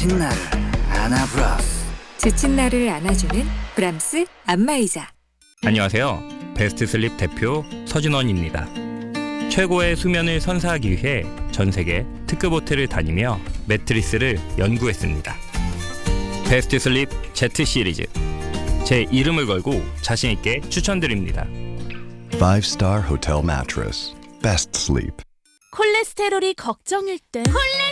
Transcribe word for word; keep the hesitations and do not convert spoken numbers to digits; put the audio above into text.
지친 나를 안아브라스. 지친 나를 안아주는 브람스 안마의자. 안녕하세요. 베스트 슬립 대표 서준원입니다. 최고의 수면을 선사하기 위해 전 세계 특급 호텔을 다니며 매트리스를 연구했습니다. 베스트 슬립 Z 시리즈. 제 이름을 걸고 자신 있게 추천드립니다. Five star hotel mattress. Best sleep. 콜레스테롤이 걱정일 땐 콜레